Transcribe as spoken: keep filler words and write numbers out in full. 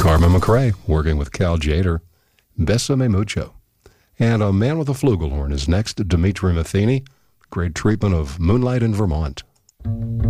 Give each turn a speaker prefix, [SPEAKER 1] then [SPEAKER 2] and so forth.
[SPEAKER 1] Carmen McRae working with Cal Jader, Besame Mucho. And A Man with a Flugelhorn is next, Dimitri Matheny, great treatment of Moonlight in Vermont.